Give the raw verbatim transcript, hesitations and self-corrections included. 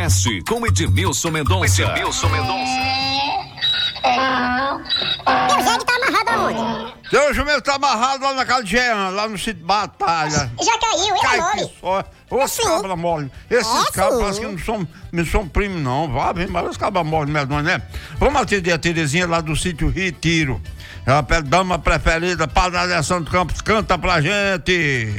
Oeste com Edmilson Mendonça. Edmilson Mendonça. E o jegue tá amarrado aonde? Seu jumento tá amarrado lá na casa de Jean, lá no sítio Batalha. Já caiu, ele Cai é que mole. só. Os Sim. cabras mole. Esses É, cabras sim. parece que não são, não são primos, não. Vá, vem, mas os cabras mole mesmo, né? Vamos atender a Terezinha lá do sítio Retiro. Ela pede dama preferida, Padre Alessandro Campos, canta pra gente.